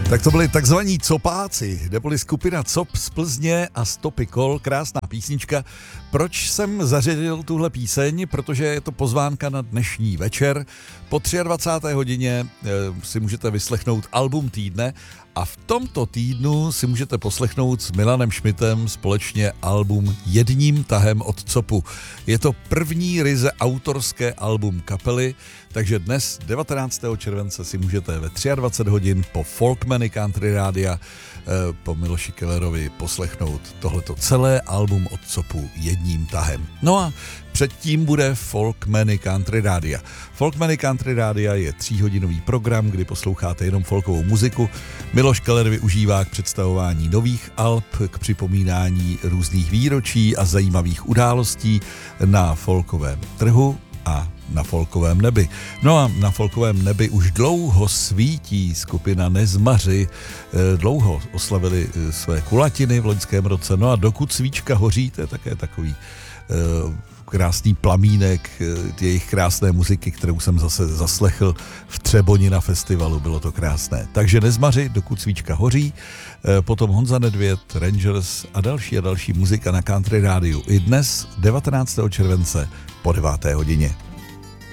Tak to byli takzvaní copáci, neboli skupina Cop z Plzně a Stopy kol, krásná písnička. Proč jsem zařadil tuhle píseň? Protože je to pozvánka na dnešní večer. Po 23. hodině si můžete vyslechnout album týdne a v tomto týdnu si můžete poslechnout s Milanem Šmitem společně album Jedním tahem od Copu. Je to první ryze autorské album kapely, takže dnes 19. července si můžete ve 23 hodin po Folkmany Country Rádia po Miloši Kellerovi poslechnout tohleto celé album od Copu Jedním tahem. No a předtím bude Folkmany Country Rádia. Folkmany Country Rádia je 3hodinový program, kdy posloucháte jenom folkovou muziku. Miloš Keller využívá k představování nových alb, k připomínání různých výročí a zajímavých událostí na folkovém trhu a na folkovém nebi. No a na folkovém nebi už dlouho svítí skupina Nezmaři, dlouho oslavili své kulatiny v loňském roce, no a dokud svíčka hoří, to je také takový krásný plamínek jejich krásné muziky, kterou jsem zase zaslechl v Třeboni na festivalu, bylo to krásné. Takže Nezmaři, dokud svíčka hoří, potom Honza Nedvěd, Rangers a další muzika na Country Rádiu. I dnes 19. července po 9. hodině.